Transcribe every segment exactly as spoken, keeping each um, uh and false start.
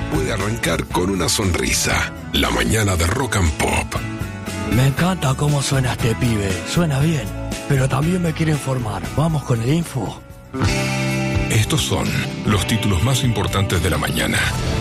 puede arrancar con una sonrisa. La mañana de Rock and Pop. Me encanta cómo suena este pibe. Suena bien, pero también me quiere informar. Vamos con el info. Estos son los títulos más importantes de la mañana.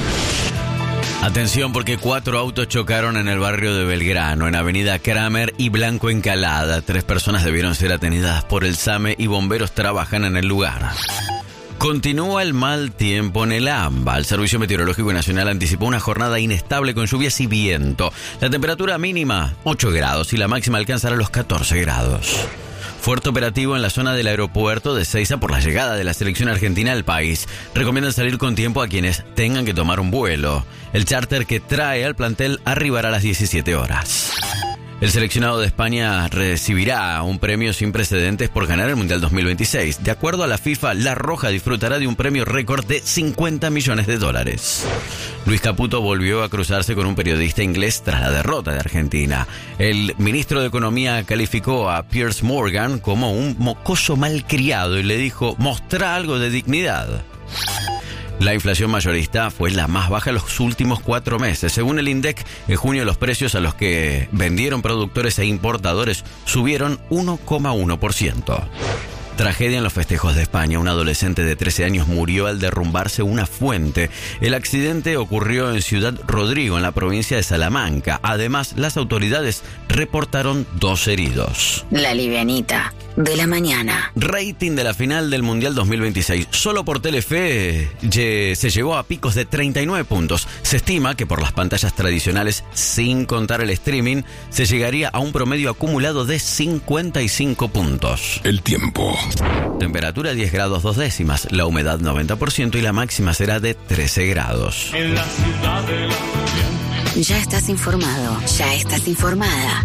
Atención, porque cuatro autos chocaron en el barrio de Belgrano, en Avenida Kramer y Blanco Encalada. Tres personas debieron ser atendidas por el SAME y bomberos trabajan en el lugar. Continúa el mal tiempo en el AMBA. El Servicio Meteorológico Nacional anticipó una jornada inestable con lluvias y viento. La temperatura mínima, ocho grados, y la máxima alcanzará los catorce grados. Fuerte operativo en la zona del aeropuerto de Ezeiza por la llegada de la selección argentina al país. Recomiendan salir con tiempo a quienes tengan que tomar un vuelo. El charter que trae al plantel arribará a las diecisiete horas. El seleccionado de España recibirá un premio sin precedentes por ganar el Mundial dos mil veintiséis. De acuerdo a la FIFA, La Roja disfrutará de un premio récord de cincuenta millones de dólares. Luis Caputo volvió a cruzarse con un periodista inglés tras la derrota de Argentina. El ministro de Economía calificó a Piers Morgan como un mocoso malcriado y le dijo: «Mostrá algo de dignidad». La inflación mayorista fue la más baja en los últimos cuatro meses. Según el INDEC, en junio los precios a los que vendieron productores e importadores subieron uno coma uno por ciento. Tragedia en los festejos de España. Un adolescente de trece años murió al derrumbarse una fuente. El accidente ocurrió en Ciudad Rodrigo, en la provincia de Salamanca. Además, las autoridades reportaron dos heridos. La livianita de la mañana. Rating de la final del Mundial dos mil veintiséis. Solo por Telefe ye, se llegó a picos de treinta y nueve puntos. Se estima que por las pantallas tradicionales, sin contar el streaming, se llegaría a un promedio acumulado de cincuenta y cinco puntos. El tiempo. Temperatura diez grados dos décimas, la humedad noventa por ciento y la máxima será de trece grados. En la ciudad de la... Ya estás informado, ya estás informada.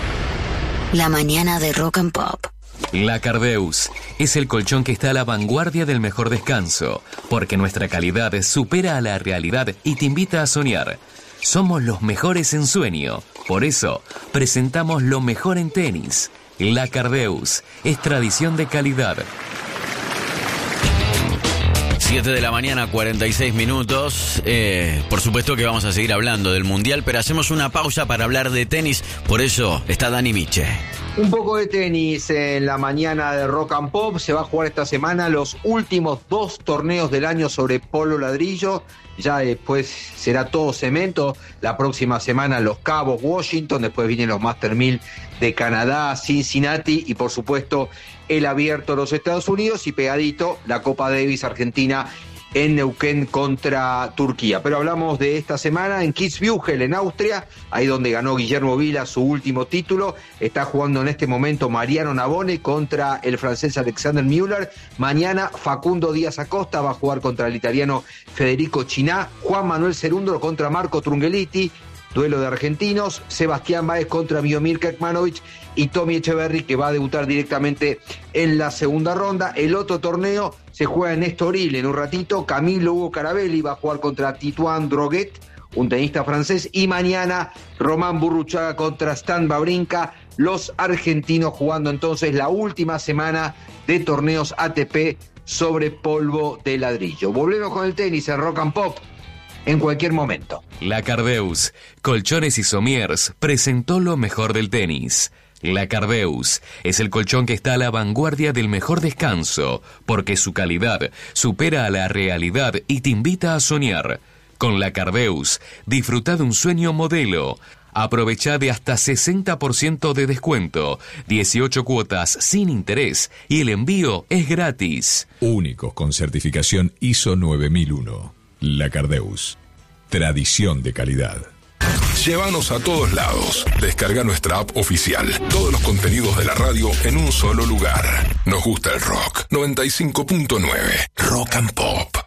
La mañana de Rock and Pop. La Cardeus es el colchón que está a la vanguardia del mejor descanso, porque nuestra calidad supera a la realidad y te invita a soñar. Somos los mejores en sueño, por eso presentamos lo mejor en tenis. La Cardeus es tradición de calidad. siete de la mañana, cuarenta y seis minutos. Eh, por supuesto que vamos a seguir hablando del Mundial, pero hacemos una pausa para hablar de tenis. Por eso está Dani Miche. Un poco de tenis en la mañana de Rock and Pop. Se va a jugar esta semana los últimos dos torneos del año sobre polo ladrillo. Ya después será todo cemento. La próxima semana Los Cabos, Washington. Después vienen los Master mil de Canadá, Cincinnati. Y por supuesto el Abierto de los Estados Unidos. Y pegadito la Copa Davis Argentina en Neuquén contra Turquía. Pero hablamos de esta semana en Kitzbühel, en Austria, ahí donde ganó Guillermo Vila su último título. Está jugando en este momento Mariano Navone contra el francés Alexander Müller. Mañana Facundo Díaz Acosta va a jugar contra el italiano Federico Chiná. Juan Manuel Cerúndolo contra Marco Trungelliti. Duelo de argentinos. Sebastián Báez contra Miomir Kekmanovic y Tommy Echeverry, que va a debutar directamente en la segunda ronda. El otro torneo se juega en Estoril en un ratito. Camilo Hugo Carabelli va a jugar contra Titouan Droguet, un tenista francés. Y mañana Román Burruchaga contra Stan Wawrinka. Los argentinos jugando entonces la última semana de torneos A T P sobre polvo de ladrillo. Volvemos con el tenis en Rock and Pop en cualquier momento. La Cardeus, Colchones y Somiers, presentó lo mejor del tenis. La Cardeus es el colchón que está a la vanguardia del mejor descanso, porque su calidad supera a la realidad y te invita a soñar. Con la Cardeus, disfruta de un sueño modelo. Aprovecha de hasta sesenta por ciento de descuento, dieciocho cuotas sin interés y el envío es gratis. Únicos con certificación I S O nueve mil uno. La Cardeus, tradición de calidad. Llévanos a todos lados. Descarga nuestra app oficial. Todos los contenidos de la radio en un solo lugar. Nos gusta el rock. noventa y cinco punto nueve. Rock and Pop.